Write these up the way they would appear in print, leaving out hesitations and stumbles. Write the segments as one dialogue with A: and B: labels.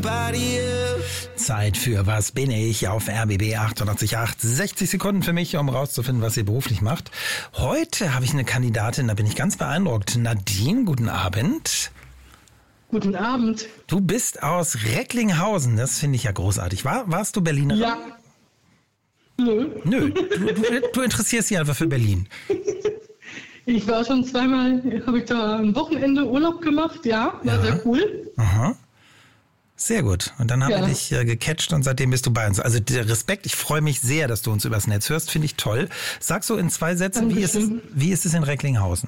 A: Zeit für Was bin ich auf RBB 88.8. 60 Sekunden für mich, um rauszufinden, was ihr beruflich macht. Heute habe ich eine Kandidatin, da bin ich ganz beeindruckt. Nadine, guten Abend.
B: Guten Abend.
A: Du bist aus Recklinghausen, das finde ich ja großartig. Warst du Berlinerin?
B: Ja. Nö.
A: Du interessierst dich einfach für Berlin.
B: Ich war schon zweimal, habe ich da ein Wochenende Urlaub gemacht, ja, war sehr cool.
A: Aha. Sehr gut. Und dann haben wir dich gecatcht und seitdem bist du bei uns. Also der Respekt, ich freue mich sehr, dass du uns übers Netz hörst, finde ich toll. Sag so in 2 Sätzen, wie ist es in Recklinghausen?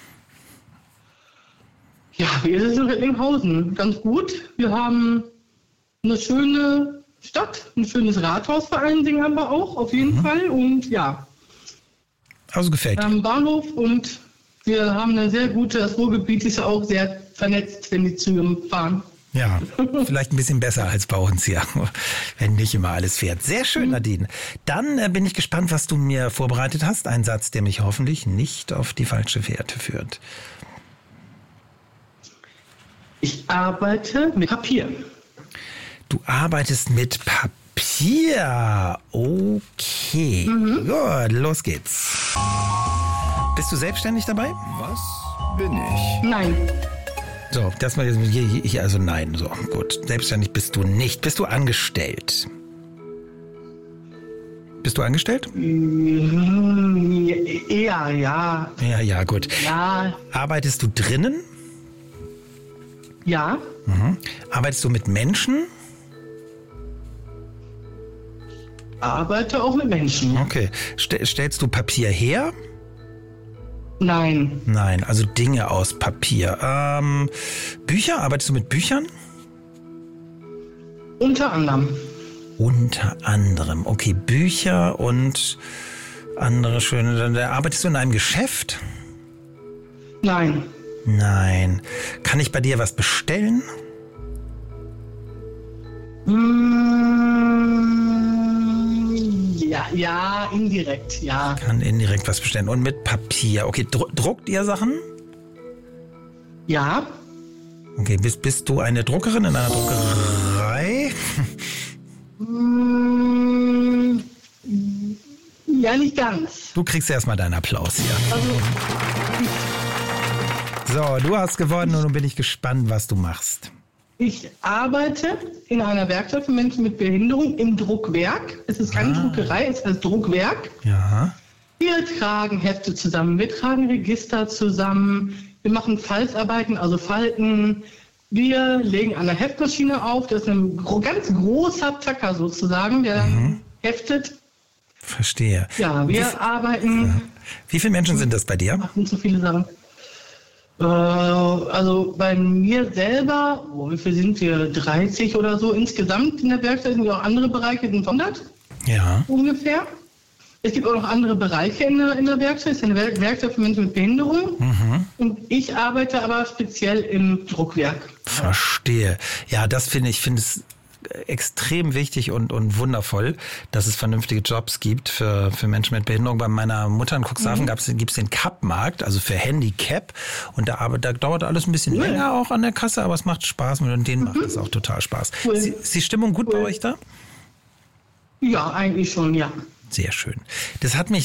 B: Ja, wie ist es in Recklinghausen? Ganz gut. Wir haben eine schöne Stadt, ein schönes Rathaus vor allen Dingen haben wir auch, auf jeden Fall. Und ja.
A: Also gefällt dir.
B: Wir haben einen Bahnhof und wir haben eine sehr gute, das Ruhrgebiet ist ja auch sehr vernetzt, wenn die Züge fahren.
A: Ja, vielleicht ein bisschen besser als bei uns hier, wenn nicht immer alles fährt. Sehr schön, Nadine. Dann bin ich gespannt, was du mir vorbereitet hast. Ein Satz, der mich hoffentlich nicht auf die falsche Fährte führt.
B: Ich arbeite mit Papier.
A: Du arbeitest mit Papier. Okay. Gut, los geht's. Bist du selbstständig dabei?
C: Was bin ich?
B: Nein.
A: So, das war jetzt ich, also nein. So, gut. Selbstständig bist du nicht. Bist du angestellt? Bist du angestellt?
B: Eher, ja.
A: Ja, gut.
B: Ja.
A: Arbeitest du drinnen?
B: Ja.
A: Arbeitest du mit Menschen?
B: Arbeite auch mit Menschen.
A: Okay. Stellst du Papier her?
B: Nein.
A: Nein, also Dinge aus Papier. Bücher? Arbeitest du mit Büchern?
B: Unter anderem.
A: Unter anderem. Okay, Bücher und andere schöne. Arbeitest du in einem Geschäft?
B: Nein.
A: Nein. Kann ich bei dir was bestellen?
B: Ja, indirekt, ja.
A: Kann indirekt was bestellen. Und mit Papier. Okay, druckt ihr Sachen?
B: Ja.
A: Okay, bist du eine Druckerin in einer Druckerei?
B: Ja, nicht ganz.
A: Du kriegst erstmal deinen Applaus hier.
B: Also,
A: So, du hast gewonnen und nun bin ich gespannt, was du machst.
B: ich arbeite in einer Werkstatt für Menschen mit Behinderung im Druckwerk. Es ist keine Druckerei, es heißt Druckwerk.
A: Ja.
B: Wir tragen Hefte zusammen, wir tragen Register zusammen, wir machen Falzarbeiten, also Falten. Wir legen an der Heftmaschine auf, das ist ein ganz großer Tacker sozusagen, der heftet.
A: Verstehe.
B: Ja, wir arbeiten.
A: Wie viele Menschen sind das bei dir?
B: Machen so viele Sachen. Also bei mir selber, wie viel sind wir? 30 oder so insgesamt in der Werkstatt, sind auch andere Bereiche, sind 100
A: Ja.
B: ungefähr. Es gibt auch noch andere Bereiche in der Werkstatt. Es ist eine Werkstatt für Menschen mit Behinderung. Und ich arbeite aber speziell im Druckwerk.
A: Verstehe. Ja, das finde es extrem wichtig und wundervoll, dass es vernünftige Jobs gibt für Menschen mit Behinderung. Bei meiner Mutter in Cuxhaven gibt's den Cup-Markt, also für Handicap. Und da dauert alles ein bisschen länger auch an der Kasse, aber es macht Spaß und denen macht es auch total Spaß.
B: Cool.
A: Ist die Stimmung gut bei euch da?
B: Ja, eigentlich schon, ja.
A: Sehr schön. Das hat mich